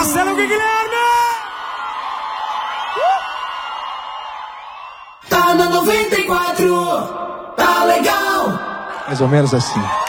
Marcelo Guilherme! Tá na 94, tá legal. Mais ou menos assim.